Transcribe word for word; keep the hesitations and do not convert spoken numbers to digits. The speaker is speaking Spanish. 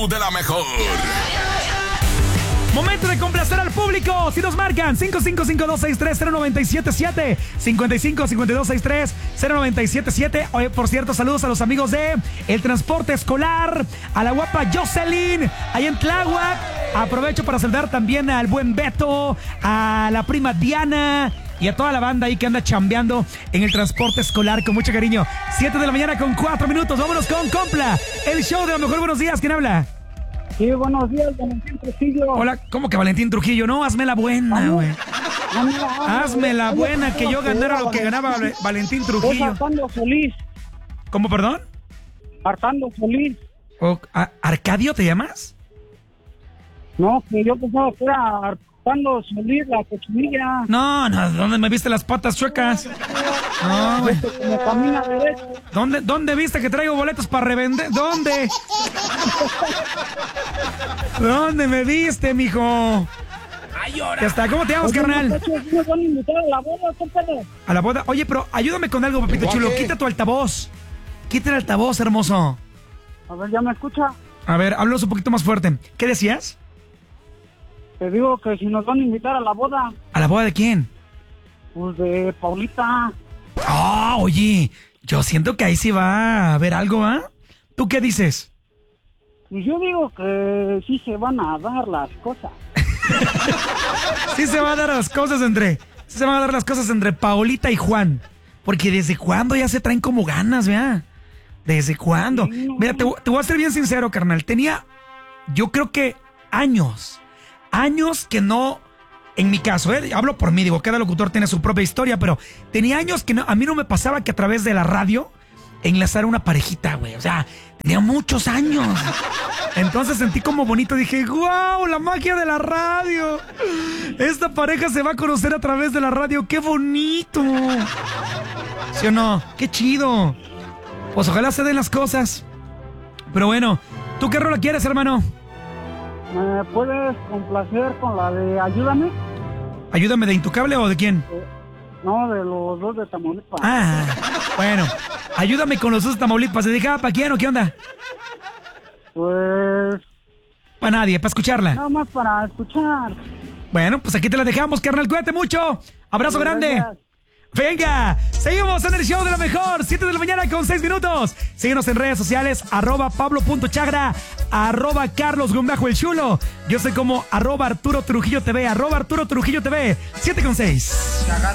show de la mejor. Momento de complacer al público. Si nos marcan cinco cinco cinco dos seis tres cero nueve siete siete, cinco cinco cinco dos seis tres cero nueve siete siete. Oye, por cierto, saludos a los amigos de El Transporte Escolar, a la guapa Jocelyn, ahí en Tláhuac. Aprovecho para saludar también al buen Beto, a la prima Diana y a toda la banda ahí que anda chambeando en el transporte escolar con mucho cariño. siete de la mañana con cuatro minutos. Vámonos con Compla, el show de la mejor. Buenos días, ¿quién habla? Sí, buenos días, Valentín Trujillo. Hola, ¿cómo que Valentín Trujillo? No, hazme la buena, güey. Hazme la buena, que yo ganara lo que ganaba Valentín Trujillo. Artando Solís. ¿Cómo, perdón? Artando Solís. O, ¿a, ¿Arcadio te llamas? No, que yo pensaba que era Artando Solís, la cochinilla. No, no, ¿dónde me viste las patas chuecas? No, güey. Me camina derecho. ¿Dónde, ¿Dónde viste que traigo boletos para revender? ¿Dónde? ¿Dónde me viste, mijo? Ay, ahora. Ya está, ¿cómo te llamas, Oye, carnal? muchachos, ¿me van a invitar a la boda? ¿Qué pedo? A la boda. Oye, pero ayúdame con algo, papito chulo. Quita tu altavoz. Quita el altavoz, hermoso. A ver, ¿ya me escucha? A ver, háblanos un poquito más fuerte. ¿Qué decías? Te digo que si nos van a invitar a la boda, ¿A la boda de quién? pues de Paulita. Ah, oh, oye, yo siento que ahí sí va a haber algo, ¿ah? ¿eh? ¿Tú qué dices? Pues yo digo que sí se van a dar las cosas. Sí se van a dar las cosas entre... Sí se van a dar las cosas entre Paulita y Juan. Porque desde cuándo ya se traen como ganas, ¿verdad? ¿Desde cuándo? Mira, te, te voy a ser bien sincero, carnal. Tenía, yo creo que años, años que no... En mi caso, ¿eh? Hablo por mí, digo, cada locutor tiene su propia historia, pero tenía años que no, a mí no me pasaba que a través de la radio enlazara una parejita, güey. O sea, tenía muchos años. Entonces sentí como bonito, dije, ¡guau! La magia de la radio. Esta pareja se va a conocer a través de la radio, ¡qué bonito! ¿Sí o no? ¡Qué chido! Pues ojalá se den las cosas. Pero bueno, ¿tú qué rola quieres, hermano? ¿Me puedes complacer con la de Ayúdame? ¿Ayúdame de Intocable o de quién? Eh, no, de los dos de Tamaulipas. Ah, bueno. Ayúdame con los dos de Tamaulipas. ¿Se dejaba para quién o qué onda? Pues... Para nadie, para escucharla. nada más para escuchar. Bueno, pues aquí te la dejamos, carnal. Cuídate mucho. Abrazo grande. Gracias. Venga, seguimos en el show de la mejor, siete de la mañana con seis minutos. Síguenos en redes sociales, arroba pablo.chagra, arroba carlos gumbajo el chulo. Yo soy como arroba Arturo Trujillo TV, arroba Arturo Trujillo TV, siete con seis.